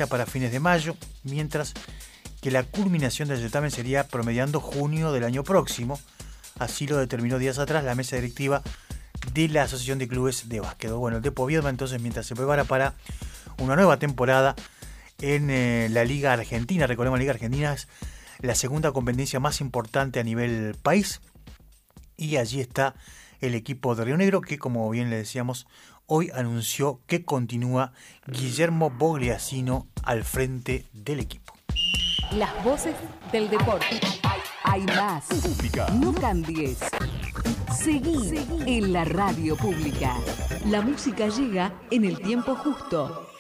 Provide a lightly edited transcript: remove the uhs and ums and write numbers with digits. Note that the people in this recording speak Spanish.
prevista para fines de mayo, mientras que la culminación del certamen sería promediando junio del año próximo. Así lo determinó días atrás la mesa directiva de la Asociación de Clubes de Básquet. Bueno, el Depo Viedma entonces, mientras se prepara para una nueva temporada en la Liga Argentina. Recordemos, la Liga Argentina es la segunda competencia más importante a nivel país, y allí está el equipo de Río Negro, que, como bien le decíamos, hoy anunció que continúa Guillermo Bogliasino al frente del equipo. Las voces del deporte. Hay más. No cambies. Seguí en la radio pública. La música llega en el tiempo justo.